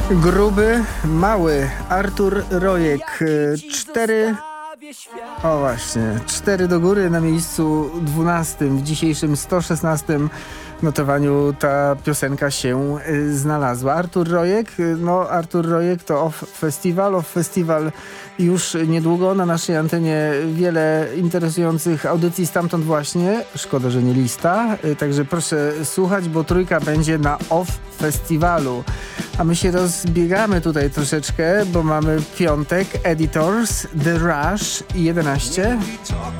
Gruby, mały, Artur Rojek, 4... O właśnie, 4 do góry na miejscu 12 w dzisiejszym 116 notowaniu ta piosenka się znalazła. Artur Rojek to Off Festival już niedługo na naszej antenie, wiele interesujących audycji stamtąd właśnie. Szkoda, że nie lista, także proszę słuchać, bo trójka będzie na Off Festiwalu. A my się rozbiegamy tutaj troszeczkę, bo mamy piątek, Editors, The Rush i 11.